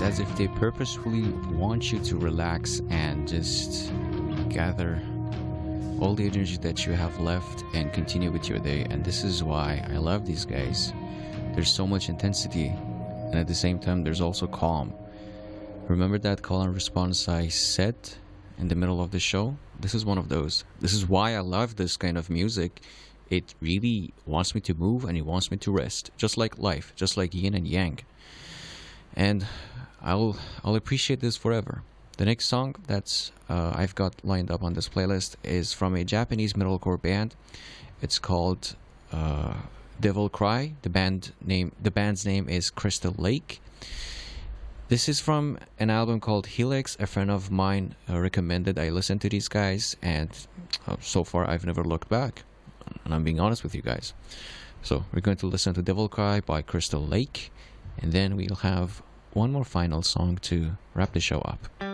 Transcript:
as if they purposefully want you to relax and just gather all the energy that you have left and continue with your day. And this is why I love these guys. There's so much intensity, and at the same time there's also calm. Remember that call and response I said in the middle of the show? This is one of those. This is why I love this kind of music. It really wants me to move and it wants me to rest, just like life, just like yin and yang. And I'll appreciate this forever. The next song that's I've got lined up on this playlist is from a Japanese metalcore band. It's called Devil Cry. The band's name is Crystal Lake. This is from an album called Helix. A friend of mine recommended I listen to these guys, and so far I've never looked back. And I'm being honest with you guys. So we're going to listen to Devil Cry by Crystal Lake, and then we'll have one more final song to wrap the show up.